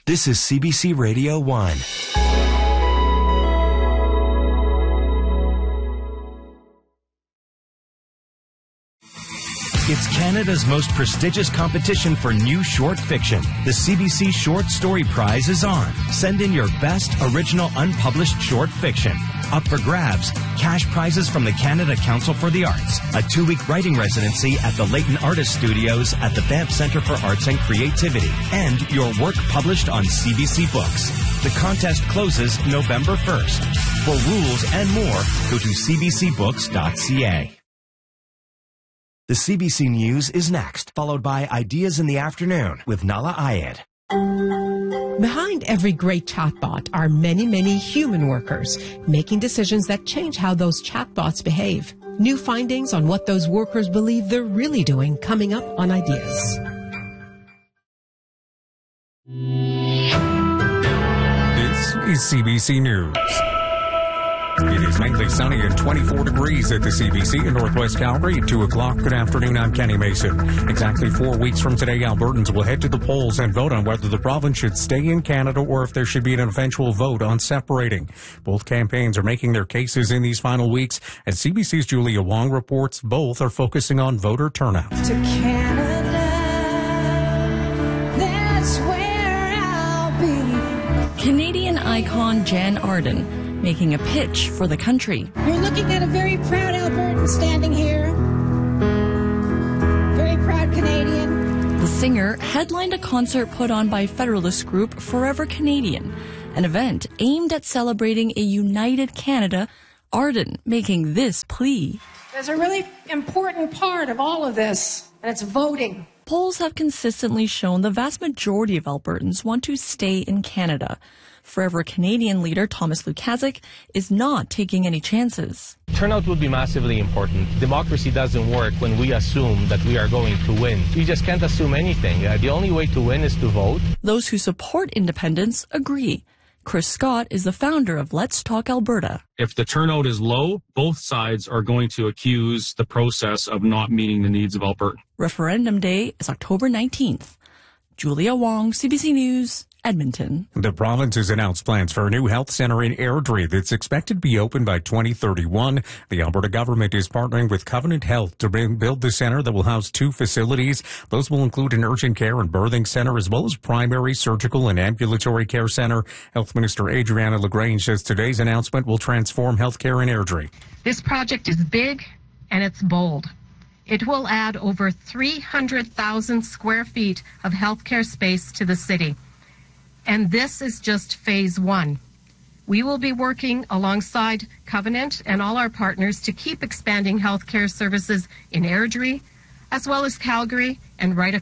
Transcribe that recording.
This is CBC Radio 1. It's Canada's most prestigious competition for new short fiction. The CBC Short Story Prize is on. Send in your best original unpublished short fiction. Up for grabs, cash prizes from the Canada Council for the Arts, a 2-week writing residency at the Leighton Artist Studios at the Banff Centre for Arts and Creativity, and your work published on CBC Books. The contest closes November 1st. For rules and more, go to cbcbooks.ca. The CBC News is next, followed by Ideas in the Afternoon with Nala Ayed. Behind every great chatbot are many, many human workers making decisions that change how those chatbots behave. New findings on what those workers believe they're really doing coming up on Ideas. This is CBC News. It is mainly sunny and 24 degrees at the CBC in Northwest Calgary at 2 o'clock. Good afternoon, I'm Kenny Mason. Exactly 4 weeks from today, Albertans will head to the polls and vote on whether the province should stay in Canada or if there should be an eventual vote on separating. Both campaigns are making their cases in these final weeks. As CBC's Julia Wong reports, both are focusing on voter turnout. To Canada, that's where I'll be. Canadian icon Jan Arden making a pitch for the country. You're looking at a very proud Albertan standing here. Very proud Canadian. The singer headlined a concert put on by Federalist group Forever Canadian, an event aimed at celebrating a united Canada. Arden making this plea. There's a really important part of all of this, and it's voting. Polls have consistently shown the vast majority of Albertans want to stay in Canada. Forever Canadian leader Thomas Lukaszuk is not taking any chances. Turnout will be massively important. Democracy doesn't work when we assume that we are going to win. You just can't assume anything. The only way to win is to vote. Those who support independence agree. Chris Scott is the founder of Let's Talk Alberta. If the turnout is low, both sides are going to accuse the process of not meeting the needs of Alberta. Referendum Day is October 19th. Julia Wong, CBC News, Edmonton. The province has announced plans for a new health center in Airdrie that's expected to be open by 2031. The Alberta government is partnering with Covenant Health to build the center that will house 2 facilities. Those will include an urgent care and birthing center, as well as primary, surgical, and ambulatory care center. Health Minister Adriana LaGrange says today's announcement will transform healthcare in Airdrie. This project is big and it's bold. It will add over 300,000 square feet of healthcare space to the city. And this is just phase 1. We will be working alongside Covenant and all our partners to keep expanding healthcare services in Airdrie, as well as Calgary and right